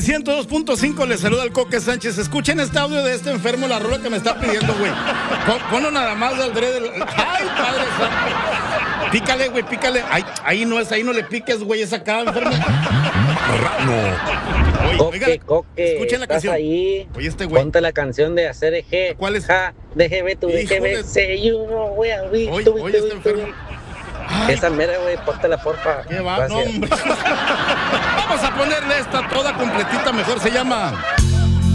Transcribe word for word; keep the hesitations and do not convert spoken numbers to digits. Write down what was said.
ciento dos punto cinco, le saluda el Coque Sánchez. Escuchen este audio de este enfermo, la rola que me está pidiendo, güey. Pon, ponlo nada más de Aldrede. Ay, padre santo. Pícale, güey, pícale. Ay, ahí no es, ahí no le piques, güey, es acá, enfermo. Rano. Coque, Coque, escuchen la estás canción. ahí. Oye, este güey. Ponte la canción de hacer eje. ¿Cuál es? Ja, déjeme tu, déjeme, Híjole. say you know where we Oye, do, oye, do, este do. enfermo. Ay, Esa mera, güey, póntela, porfa. ¿qué va? No, Gracias. hombre. Vamos a ponerle esta toda completita, mejor se llama